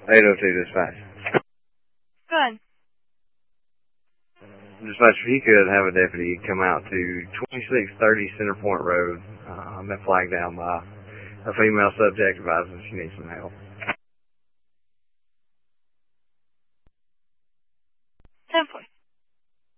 802 dispatch. Good. Dispatch, if you could have a deputy come out to 2630 Center Point Road. I've been flagged down by a female subject advisor. She needs some help.